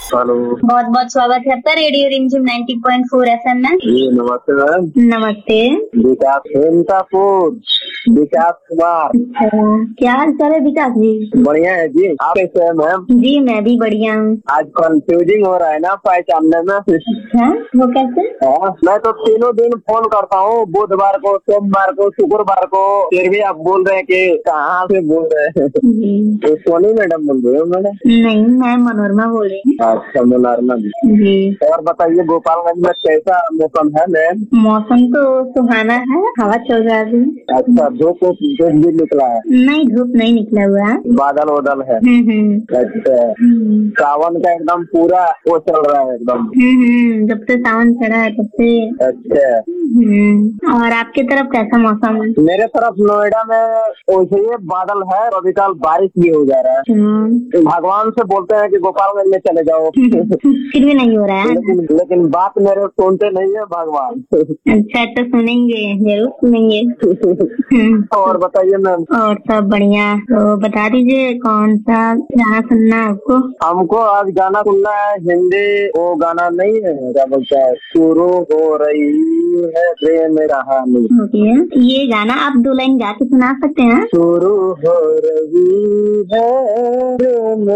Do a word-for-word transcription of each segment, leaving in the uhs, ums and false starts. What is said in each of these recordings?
Hello, बहुत बहुत स्वागत है आपका रेडियो रिमझिम नाइंटी पॉइंट फोर एफएम में। जी नमस्ते मैम। नमस्ते। विकास हेमतापुर, विकास कुमार। अच्छा, क्या हाल चाल है विकास जी? बढ़िया है जी, आप कैसे हैं मैम? जी मैं भी बढ़िया हूँ। आज कंफ्यूजिंग हो रहा है ना पहचानने में। अच्छा, वो कैसे? हाँ, मैं तो तीनों दिन फोन करता हूँ, बुधवार को, सोमवार को, शुक्रवार को, फिर भी आप बोल रहे हैं कि कहाँ से बोल रहे हैं? जी तो सोनी मैडम बोल रहे हो मैडम? नहीं, मैं मनोरमा बोल रही हूँ। अच्छा मनोरमा जी। जी, और बताइए गोपालगंज में कैसा मौसम है मैम? मौसम तो सुहाना है, हवा चल रहा है अभी। अच्छा, धूप धूप भी निकला है? नहीं, धूप नहीं निकला हुआ है। बादल वादल है? हम्म हम्म अच्छा, हम्म सावन का एकदम पूरा वो चल रहा है एकदम। हम्म हम्म, जब से सावन चढ़ा है तब से। अच्छा, हम्म और आपके तरफ कैसा मौसम है? मेरे तरफ नोएडा में वैसे ही बादल है, अभी कल बारिश भी हो जा रहा है। हम्म, भगवान से बोलते हैं कि गोपालगंज में चले जाओ फिर भी नहीं हो रहा है। लेकिन लेकिन बात मेरे सुनते नहीं है भगवान। अच्छा, तो सुनेंगे, जरूर सुनेंगे। हम्म, और बताइए मैम। और सब बढ़िया। तो बता दीजिए कौन सा गाना सुनना है आपको? हमको आज गाना सुनना है हिंदी, वो गाना नहीं है क्या बोलता है, शुरू हो रही है प्रेम कहानी। ओके, ये गाना आप दो लाइन गा के सुना सकते हैं? शुरू हो रही है प्रेम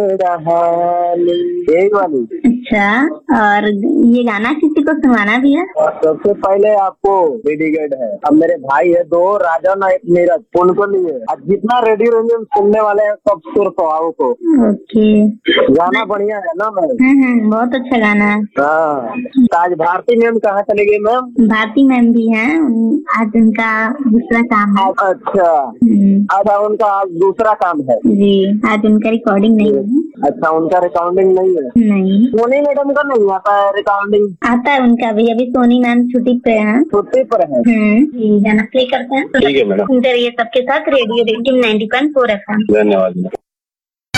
कहानी, यही वाली। अच्छा, और ये गाना किसी को सुनाना भी है? सबसे पहले आपको डेडिकेट है, अब मेरे भाई है दो, राजन और एक नीरज, उनको लिए। अब जितना रेडियो रेंजन सुनने वाले हैं सब सुर सुहाव को। ओके, गाना बढ़िया है ना मैम? हम्म हम्म, बहुत अच्छा गाना है। हाँ, आज भारती मैम कहाँ चले गई मैम? भारती मैम भी हैं, आज उनका दूसरा काम है। अच्छा, हम्म, अच्छा उनका आज दूसरा काम है जी, आज उनका रिकॉर्डिंग नहीं है। अच्छा, उनका रिकॉर्डिंग नहीं है? नहीं सोनी मैडम का नहीं आता है रिकॉर्डिंग? आता है उनका भी, अभी सोनी मैम छुट्टी पे हैं। छुट्टी पर है? हम्म, जी, गाना प्ले करते हैं। ठीक है मैडम। सुनते रहिए सबके साथ रेडियो रिमझिम नाइंटी पॉइंट फोर एफएम। धन्यवाद।